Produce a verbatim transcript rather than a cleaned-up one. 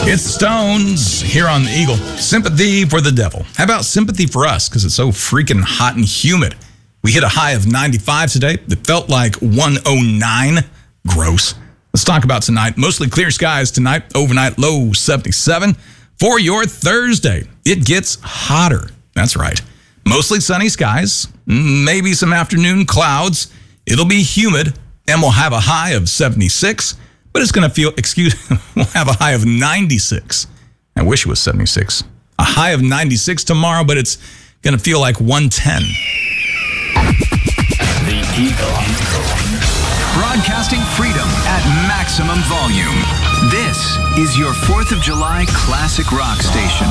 It's the Stones here on the Eagle. Sympathy for the devil. How about sympathy for us? Because it's so freaking hot and humid. We hit a high of ninety-five today. It felt like one oh nine. Gross. Let's talk about tonight. Mostly clear skies tonight. Overnight low seventy-seven. For your Thursday, it gets hotter. That's right. Mostly sunny skies. Maybe some afternoon clouds. It'll be humid, and we'll have a high of seventy-six. But it's going to feel, excuse, we'll have a high of ninety-six. I wish it was seventy-six. A high of ninety-six tomorrow, but it's going to feel like one ten. The Eagle. Broadcasting freedom at maximum volume. This is your fourth of July classic rock station.